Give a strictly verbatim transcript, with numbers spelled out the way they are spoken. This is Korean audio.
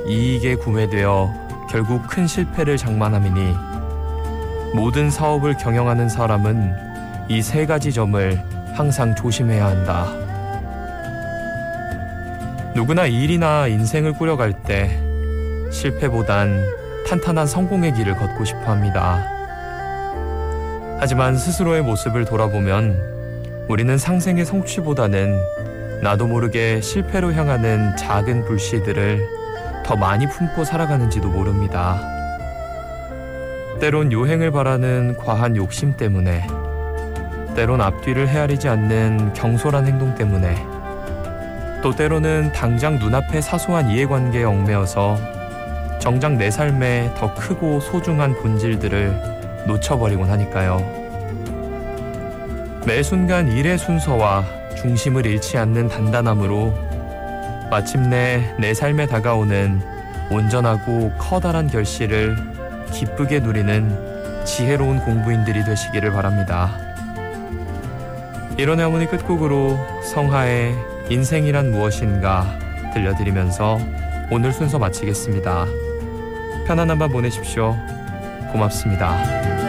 이익에 구매되어 결국 큰 실패를 장만함이니 모든 사업을 경영하는 사람은 이 세 가지 점을 항상 조심해야 한다. 누구나 일이나 인생을 꾸려갈 때 실패보단 탄탄한 성공의 길을 걷고 싶어 합니다. 하지만 스스로의 모습을 돌아보면 우리는 상생의 성취보다는 나도 모르게 실패로 향하는 작은 불씨들을 더 많이 품고 살아가는지도 모릅니다. 때론 요행을 바라는 과한 욕심 때문에, 때론 앞뒤를 헤아리지 않는 경솔한 행동 때문에, 또 때로는 당장 눈앞의 사소한 이해관계에 얽매여서 정작 내 삶에 더 크고 소중한 본질들을 놓쳐버리곤 하니까요. 매 순간 일의 순서와 중심을 잃지 않는 단단함으로 마침내 내 삶에 다가오는 온전하고 커다란 결실을 기쁘게 누리는 지혜로운 공부인들이 되시기를 바랍니다. 이런 어머니 끝곡으로 성하의 인생이란 무엇인가 들려드리면서 오늘 순서 마치겠습니다. 편안한 밤 보내십시오. 고맙습니다.